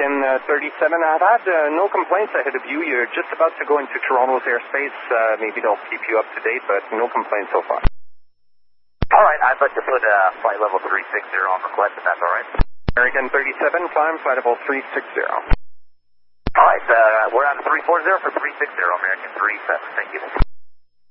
American 37, I've had no complaints ahead of you. You're just about to go into Toronto's airspace. Maybe they'll keep you up to date, but no complaints so far. All right, I'd like to put flight level 360 on request, if that's all right. American 37, climb flight level 360. All right, we're on 340 for 360, American 37. Thank you.